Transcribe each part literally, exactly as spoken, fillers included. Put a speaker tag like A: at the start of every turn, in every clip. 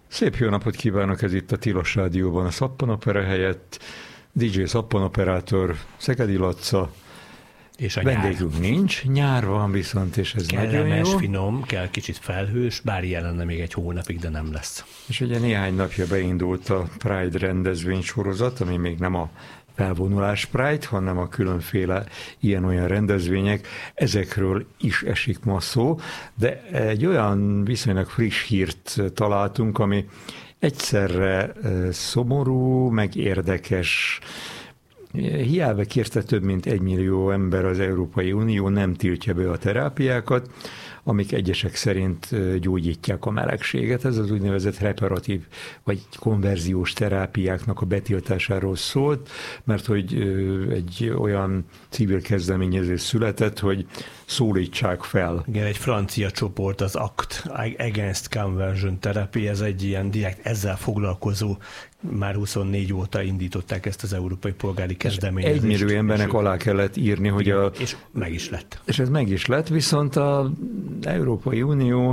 A: Szép jó napot kívánok, ez itt a Tilos Rádióban a Szappanopera helyett. dé dzsé Szappanoperátor, Szegedi Laca.
B: És a
A: vendégünk
B: nyár.
A: nincs, nyár van viszont, és ez
B: Kellemes,
A: nagyon jó.
B: finom, kell kicsit felhős, bár jelenne még egy hónapig, de nem lesz.
A: És ugye néhány napja beindult a Pride rendezvény sorozat, ami még nem a felvonulás Pride, hanem a különféle ilyen-olyan rendezvények. Ezekről is esik ma szó, de egy olyan viszonylag friss hírt találtunk, ami egyszerre szomorú, meg érdekes. Hiába kérte több mint egy millió ember az Európai Unió, nem tiltja be a terápiákat, amik egyesek szerint gyógyítják a melegséget. Ez az úgynevezett reparatív vagy konverziós terápiáknak a betiltásáról szólt, mert hogy egy olyan civil kezdeményezés született, hogy szólítsák fel.
B: Igen, egy francia csoport, az á cé té, Against Conversion Therapy, ez egy ilyen direkt ezzel foglalkozó, már huszonnégy óta indították ezt az európai polgári kezdeményezést.
A: Egy millió embernek alá kellett írni, hogy
B: igen,
A: a...
B: És meg is lett.
A: És ez meg is lett, viszont az Európai Unió,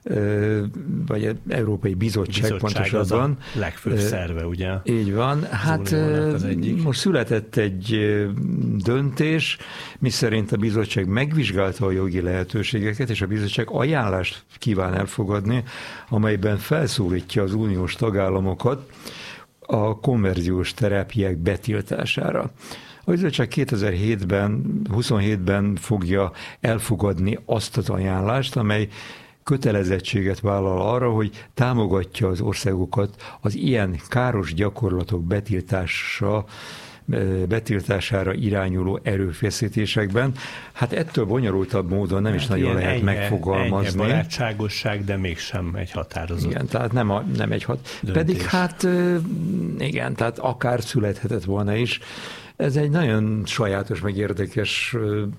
A: vagy az Európai Bizottság, Bizottság pontosabban.
B: Az a legfőbb szerve, ugye?
A: Így van. Hát most született egy döntés, miszerint a bizottság megvizsgálta a jogi lehetőségeket, és a bizottság ajánlást kíván elfogadni, amelyben felszólítja az uniós tagállamokat a konverziós terápiák betiltására. A bizottság kétezer-hétben, huszonhétben fogja elfogadni azt az ajánlást, amely kötelezettséget vállal arra, hogy támogatja az országokat az ilyen káros gyakorlatok betiltása, betiltására irányuló erőfeszítésekben. Hát ettől bonyolultabb módon nem hát is nagyon lehet enyhe, megfogalmazni.
B: Enyhe barátságosság, de mégsem egy határozott.
A: Igen, tehát nem, a, nem egy hat. Döntés. Pedig hát igen, tehát akár születhetett volna is. Ez egy nagyon sajátos, meg érdekes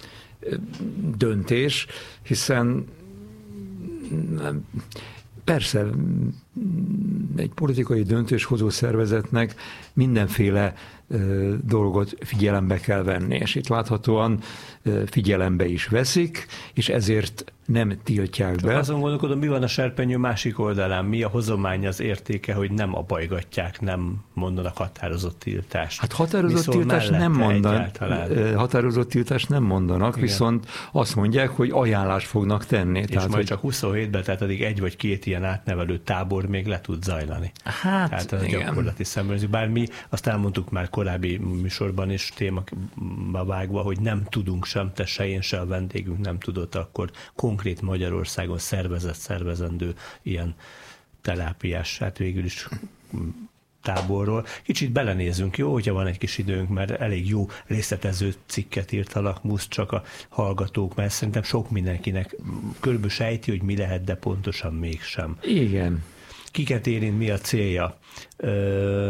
A: döntés, hiszen persze egy politikai döntéshozó szervezetnek mindenféle dolgot figyelembe kell venni, és itt láthatóan figyelembe is veszik, és ezért nem tiltják be.
B: Csak azon gondolkodom, mi van a serpenyő másik oldalán, mi a hozomány, az értéke, hogy nem abajgatják, nem mondanak határozott tiltást.
A: Hát határozott tiltást nem mondanak, határozott tiltást nem mondanak, igen. Viszont azt mondják, hogy ajánlást fognak tenni.
B: És
A: tehát,
B: majd
A: hogy...
B: csak huszonhétben, tehát addig egy vagy két ilyen átnevelő tábor még le tud zajlani.
A: Hát,
B: tehát ez igen. Gyakorlati szemléző. Bár mi azt elmondtuk már korábbi műsorban is témába vágva, hogy nem tudunk sem, te se én, se a vendégünk nem tudott akkor konkrét Magyarországon szervezett, szervezendő ilyen terápiás, hát végül is táborról. Kicsit belenézünk, jó, hogyha van egy kis időnk, mert elég jó részletező cikket írt a Lakmusz, csak a hallgatók, mert szerintem sok mindenkinek körülbelül sejti, hogy mi lehet, de pontosan mégsem.
A: Igen.
B: Kiket érint, mi a célja? Ö...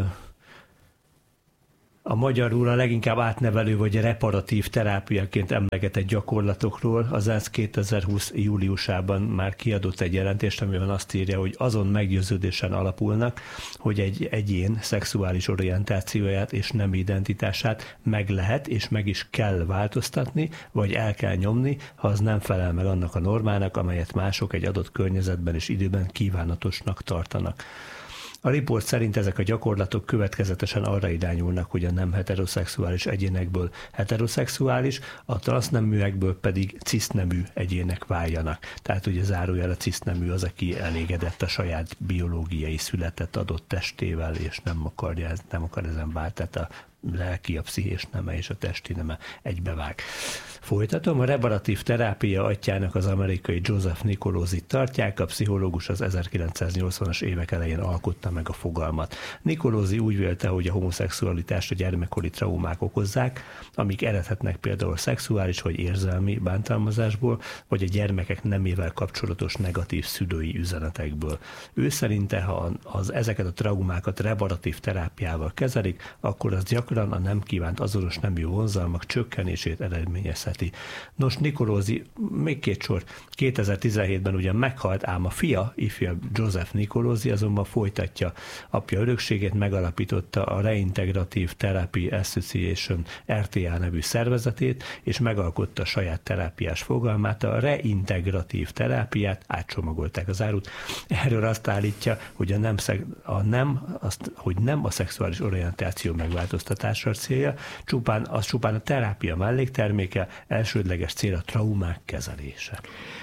B: A magyarul a leginkább átnevelő vagy reparatív terápiaként emlegetett gyakorlatokról az ENSZ kétezer-húsz júliusában már kiadott egy jelentést, amiben azt írja, hogy azon meggyőződésen alapulnak, hogy egy egyén szexuális orientációját és nem identitását meg lehet és meg is kell változtatni, vagy el kell nyomni, ha az nem felel meg annak a normának, amelyet mások egy adott környezetben és időben kívánatosnak tartanak. A riport szerint ezek a gyakorlatok következetesen arra irányulnak, hogy a nem heteroszexuális egyénekből heteroszexuális, a transzneműekből pedig cisznemű egyének váljanak. Tehát ugye zárójel a cisznemű az, aki elégedett a saját biológiai született adott testével, és nem akarja, nem akar ezen válni, tehát a lelki, a pszichés neme és a testi neme egybevág. Folytatom, a reparatív terápia atyjának az amerikai Joseph Nicolozit tartják, a pszichológus az ezerkilencszáznyolcvanas évek elején alkotta meg a fogalmat. Nicolozi úgy vélte, hogy a homoszexualitást a gyermekkori traumák okozzák, amik eredhetnek például szexuális vagy érzelmi bántalmazásból, vagy a gyermekek nemével kapcsolatos negatív szülői üzenetekből. Ő szerinte, ha az, ezeket a traumákat reparatív terápiával kezelik, akkor az gyakran gyakran a nem kívánt azonos nemű vonzalmak csökkenését eredményezheti. Nos, Nicolosi, még két sor. kétezer-tizenhétben ugyan meghalt, ám a fia, ifjabb Joseph Nicolosi azonban folytatja. Apja örökségét megalapította a Reintegrative Therapy Association er té á nevű szervezetét, és megalkotta saját terápiás fogalmát, a reintegratív terápiát, átcsomagolták az árut. Erről azt állítja, hogy a nem, a nem, azt, hogy nem a szexuális orientáció megváltoztatása célja, csupán, az csupán a terápia mellékterméke, elsődleges cél a traumák kezelése.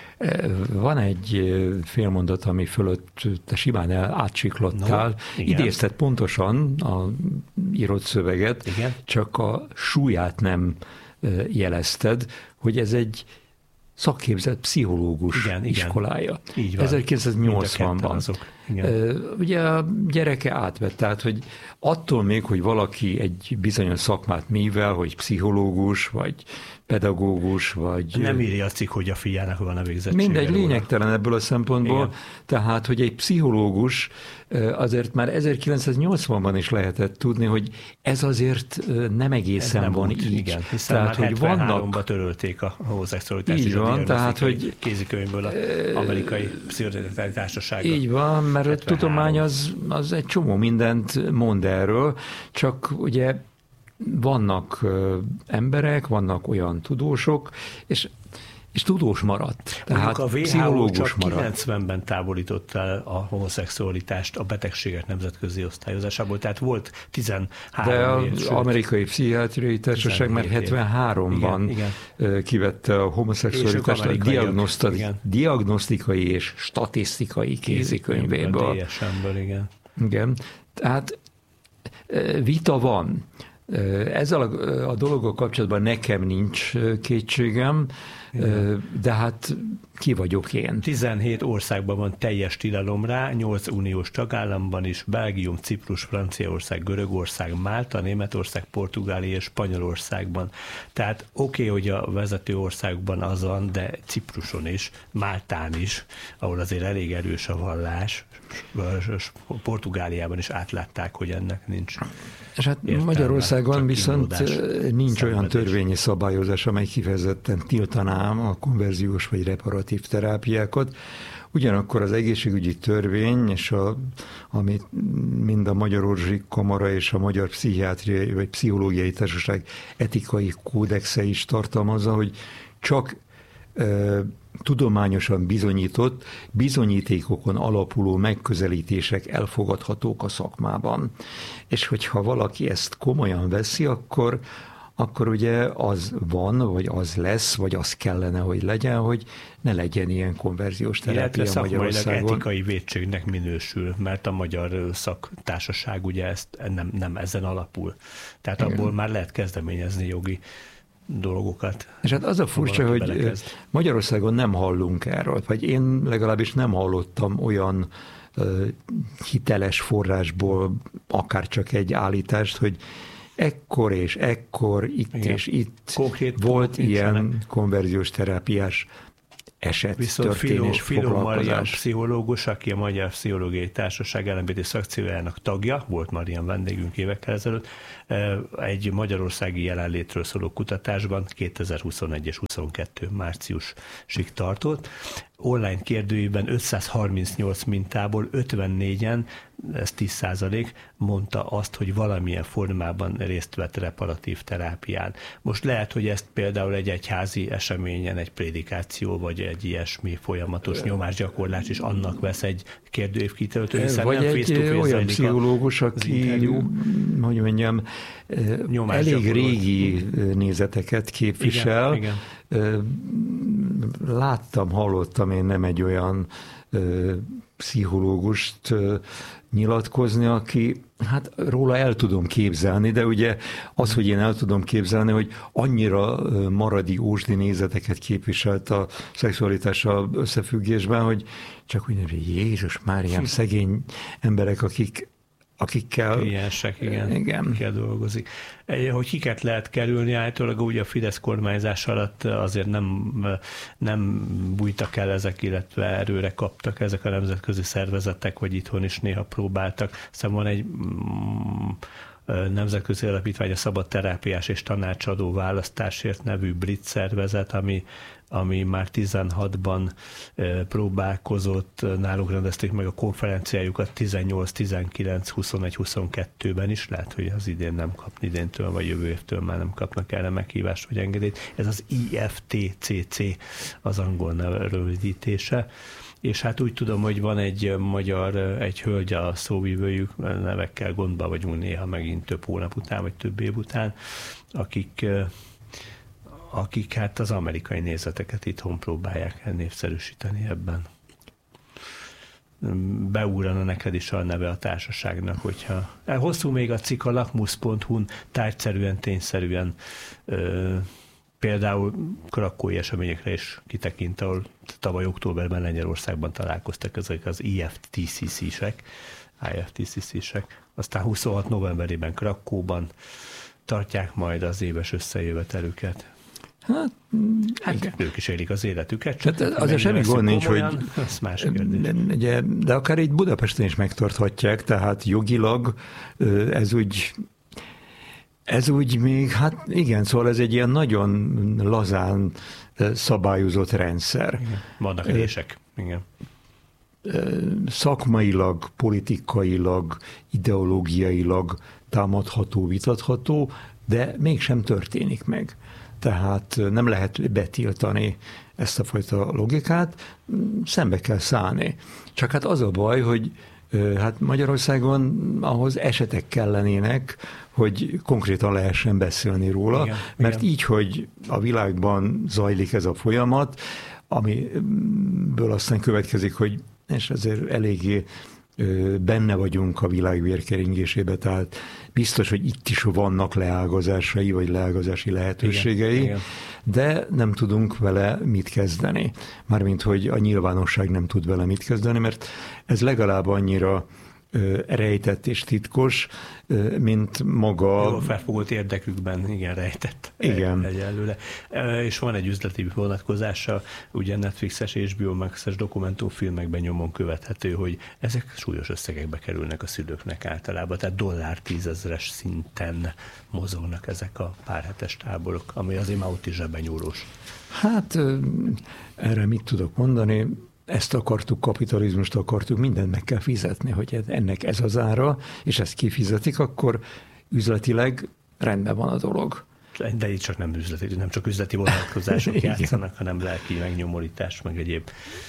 A: Van egy félmondat, ami fölött te simán átsiklottál. No, idézted pontosan a írott szöveget, igen. Csak a súlyát nem jelezted, hogy ez egy szakképzett pszichológus igen, iskolája.
B: Igen.
A: ezerkilencszáznyolcvanban. Ugye a gyereke átvett, tehát hogy attól még, hogy valaki egy bizonyos szakmát mivel, hogy pszichológus, vagy pedagógus, vagy...
B: Nem írja a cikk, hogy a fiának van a végzettsége.
A: Mindegy, lényegtelen ebből a szempontból. Igen. Tehát, hogy egy pszichológus azért már ezerkilencszáznyolcvanban is lehetett tudni, hogy ez azért nem egészen ez nem van úgy, így.
B: Igen, hiszen tehát, már hetvenháromban vannak... törölték a homoszexualitást.
A: Így van, tehát, hogy...
B: kézikönyvből az amerikai pszichoterapeuta társasága.
A: Így van, mert hetvenhárom. A tudomány az, az egy csomó mindent mond erről, csak ugye vannak emberek, vannak olyan tudósok, és, és tudós maradt. Tehát
B: a vé há ó csak kilencvenben távolította el a homoszexualitást a betegségek nemzetközi osztályozásából, tehát volt tizenhárom
A: De az amerikai pszichiátriai társaság már hetvenháromban igen, igen. kivette a homoszexualitást a diagnosztikai és statisztikai kézikönyvéből.
B: dé es em-ből, igen.
A: Igen, tehát vita van. Ezzel a, a dologgal kapcsolatban nekem nincs kétségem, igen. De hát ki vagyok én?
B: tizenhét országban van teljes tilalom rá, nyolc uniós tagállamban is, Belgium, Ciprus, Franciaország, Görögország, Málta, Németország, Portugália és Spanyolországban. Tehát oké, okay, hogy a vezető országban az van, de Cipruson is, Máltán is, ahol azért elég erős a vallás, Portugáliában is átlátták, hogy ennek nincs.
A: És hát értelme, Magyarországon viszont nincs olyan törvényi szabályozás, amely kifejezetten tiltaná a konverziós vagy reparatív terápiákat. Ugyanakkor az egészségügyi törvény, és a, amit mind a Magyar Orvosi Kamara és a Magyar Pszichiátriai vagy Pszichológiai Társaság etikai kódexe is tartalmazza, hogy csak e, tudományosan bizonyított, bizonyítékokon alapuló megközelítések elfogadhatók a szakmában. És hogyha valaki ezt komolyan veszi, akkor akkor ugye az van, vagy az lesz, vagy az kellene, hogy legyen, hogy ne legyen ilyen konverziós terápia Magyarországon.
B: Etikai vétségnek minősül, mert a Magyar Szaktársaság ugye ezt nem, nem ezen alapul. Tehát igen. Abból már lehet kezdeményezni jogi dolgokat.
A: És hát az a furcsa, hogy belekezd. Magyarországon nem hallunk erről, vagy én legalábbis nem hallottam olyan uh, hiteles forrásból akár csak egy állítást, hogy ekkor és ekkor, itt igen. és itt konkrét volt ilyen konverziós terápiás eset,
B: viszont
A: történés,
B: Filó Marian pszichológus, aki a Magyar Pszichológiai Társaság el em bé té szakciójának tagja, volt már ilyen vendégünk évekkel ezelőtt, egy magyarországi jelenlétről szóló kutatásban kétezer-huszonegy és huszonkettő márciusig tartott. Online kérdőjében ötszázharmincnyolc mintából ötvennégyen, ez tíz százalék, mondta azt, hogy valamilyen formában részt vett reparatív terápián. Most lehet, hogy ezt például egy egyházi eseményen, egy prédikáció, vagy egy ilyesmi folyamatos nyomásgyakorlás is annak vesz egy kérdőív kitöltő, hiszen
A: vagy
B: nem
A: egy olyan pszichológus, aki, hogy mondjam, elég régi nézeteket képvisel. Igen, igen. Láttam, hallottam én nem egy olyan pszichológust nyilatkozni, aki, hát róla el tudom képzelni, de ugye az, hogy én el tudom képzelni, hogy annyira maradi ósdi nézeteket képviselt a szexualitással összefüggésben, hogy csak úgy nem, Jézus Máriám, szegény emberek, akik akikkel...
B: Kliensek, igen, igen. Akikkel dolgozik. Hogy kiket lehet kerülni, állítólag ugye a Fidesz kormányzás alatt azért nem, nem bújtak el ezek, illetve erőre kaptak ezek a nemzetközi szervezetek, vagy itthon is néha próbáltak. Szóval van egy Nemzetközi Alapítvány a Szabad Terápiás és Tanácsadó Választásért nevű brit szervezet, ami, ami már tizenhatban próbálkozott, náluk rendezték meg a konferenciájukat tizennyolc, tizenkilenc, huszonegy, huszonkettőben is, lehet, hogy az idén nem kap, idéntől vagy jövő évtől már nem kapnak erre meghívást vagy engedélyt. Ez az I F T C C az angol neve rövidítése. És hát úgy tudom, hogy van egy magyar, egy hölgy a szóvivőjük, nevekkel gondba vagyunk néha megint több hónap után, vagy több év után, akik, akik hát az amerikai nézeteket itthon próbálják népszerűsíteni ebben. Beúrana neked is a neve a társaságnak, hogyha... Hosszú még a cikk a lakmus pont hu-n tárgyszerűen, tényszerűen ö, például krakói eseményekre is kitekint, ahol tavaly októberben Lengyelországban találkoztak ezek az I F T C C-sek, I F T C C-sek, aztán huszonhat novemberében Krakóban tartják majd az éves összejövetelüket. Hát, hát ők is élik az életüket.
A: Csak hát azért semmi gond nincs, hogy
B: ez más kérdés.
A: De, de akár itt Budapesten is megtarthatják, tehát jogilag ez úgy Ez úgy még, hát igen, szóval ez egy ilyen nagyon lazán szabályozott rendszer.
B: Igen. Vannak rések, igen.
A: Szakmailag, politikailag, ideológiailag támadható, vitatható, de mégsem történik meg. Tehát nem lehet betiltani ezt a fajta logikát, szembe kell szállni. Csak hát az a baj, hogy hát Magyarországon ahhoz esetek kellenének, hogy konkrétan lehessen beszélni róla, igen, mert igen. Így, hogy a világban zajlik ez a folyamat, amiből aztán következik, hogy és azért eléggé benne vagyunk a világ vérkeringésébe, tehát biztos, hogy itt is vannak leágazásai, vagy leágazási lehetőségei, igen, igen. De nem tudunk vele mit kezdeni. Mármint, hogy a nyilvánosság nem tud vele mit kezdeni, mert ez legalább annyira rejtett és titkos, mint maga...
B: Jól felfogott érdekükben, igen, rejtett.
A: Igen.
B: Egyelőre. És van egy üzleti vonatkozása, ugye Netflixes és bé o Max-es dokumentumfilmekben nyomon követhető, hogy ezek súlyos összegekbe kerülnek a szülőknek általában, tehát dollár tízezres szinten mozognak ezek a párhetes táborok, ami azért már ott is zsebenyúrós.
A: Hát erre mit tudok mondani? Ezt akartuk, kapitalizmust akartuk, mindent meg kell fizetni, hogy ennek ez az ára, és ezt kifizetik, akkor üzletileg rendben van a dolog.
B: De itt csak nem üzleti, nem csak üzleti vonatkozások játszanak, hanem lelki megnyomorítás, meg egyéb.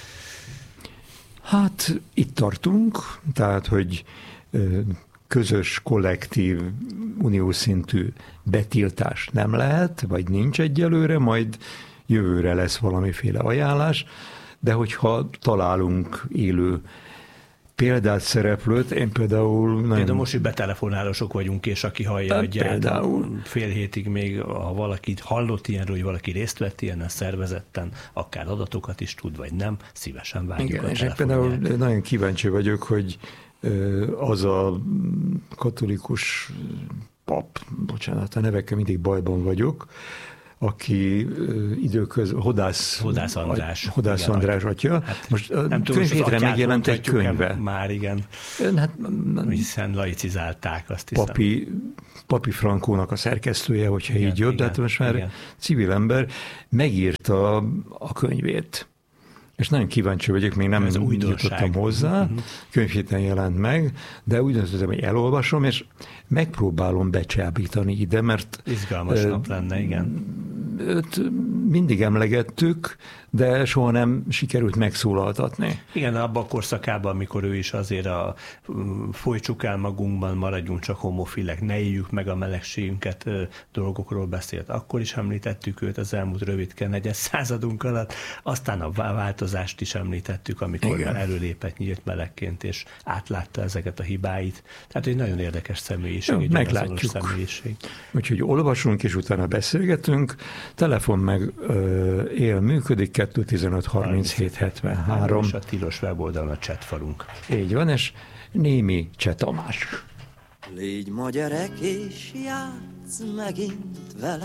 A: Hát itt tartunk, tehát, hogy közös, kollektív, uniós szintű betiltás nem lehet, vagy nincs egyelőre, majd jövőre lesz valamiféle ajánlás, de hogyha találunk élő példát, szereplőt, én például... Nagyon...
B: Például most, hogy betelefonálósok vagyunk, és aki hallja, hogy például fél hétig még, ha valaki hallott ilyenről, hogy valaki részt vett ilyenen szervezetten, akár adatokat is tud, vagy nem, szívesen vágjuk. Igen, a
A: és én például nagyon kíváncsi vagyok, hogy az a katolikus pap, bocsánat, a nevekkel mindig bajban vagyok, aki időköz, Hodász,
B: Hodász András,
A: Hodász igen, András atya. Hát most nem könyvétre megjelent egy könyve.
B: Már igen, hát, hiszen laicizálták, azt hiszem.
A: Papi, Papi Frankónak a szerkesztője, hogyha igen, így jött, igen, de hát most már igen. Civil ember, megírta a könyvét. És nagyon kíváncsi vagyok, még nem jutottam hozzá, uh-huh. Könyvhéten jelent meg, de úgy döntöttem, hogy elolvasom, és megpróbálom becsábítani ide, mert...
B: Izgalmas uh, nap lenne, igen.
A: Őt mindig emlegettük, de soha nem sikerült megszólaltatni.
B: Igen, abban a korszakában, amikor ő is azért a folytsuk el magunkban, maradjunk csak homofilek, ne éljük meg a melegségünket, dolgokról beszélt. Akkor is említettük őt az elmúlt rövidke negyed századunk alatt, aztán a változást is említettük, amikor igen. Már előlépett nyílt melegként, és átlátta ezeket a hibáit. Tehát egy nagyon érdekes személyiség, ja, egy
A: meglátjuk.
B: Személyiség.
A: Úgyhogy olvasunk, és utána beszélgetünk. Telefon meg ö, él, működik, kettő tizenöt harminchét hetvenhárom.
B: És a tilos weboldalon a chatfalunk.
A: Így van, és némi Cseh Tamás.
C: Légy ma gyerek, és játsz megint vele.